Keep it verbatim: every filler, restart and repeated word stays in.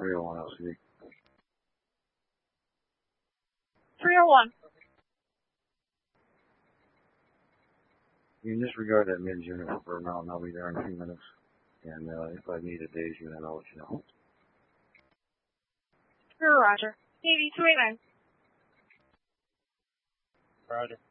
three oh one L C D. three oh one. You can disregard that mid unit for now, and I'll be there in a few minutes. And uh, if I need a day's unit, I'll let you know. Sure, Roger. Navy two eight nine. Roger.